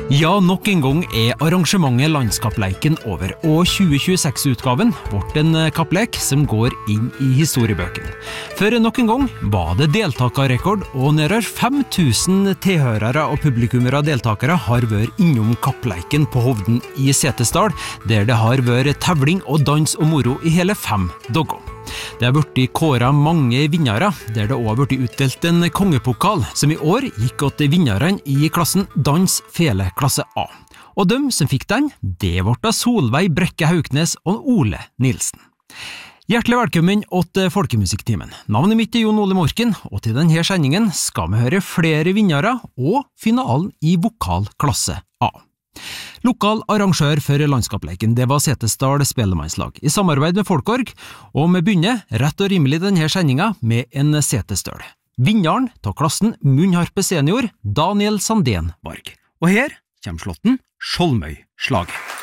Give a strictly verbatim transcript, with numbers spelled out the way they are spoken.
Ja, nok en gang er arrangementet Landskappleiken over, og tjue tjueseks-utgaven ble en kapplek som går inn i historiebøkene. For nok en gang var det deltakerrekord, og nærmere fem tusen tilhørere og publikummere og deltakere har vært innom kappleiken på Hovden i Setesdal, der det har vært tevling og dans og moro i hele fem dager. Det har vært kåret mange vinnere, der det også har vært utdelt en kongepokal, som i år gikk til vinneren i klassen Dans Fele klasse A. Og de som fikk den, det ble Solveig Brekke Hauknes og Ole Nilsen. Hjertelig velkommen til Folkemusikktimen. Navnet mitt er Jon Ole Morken, og til denne sendingen skal vi høre flere vinnere og finalen i vokal klasse A. Lokal arrangør for landskappleiken, det var Setesdal Spelemannslag, i samarbeid med Folkorg, og vi begynner rett og rimelig denne sendingen med en Setesdal. Vinneren av klassen Munnharpe senior, Daniel Sandén Varg. Og her kommer slåtten Skjoldmøy Slag.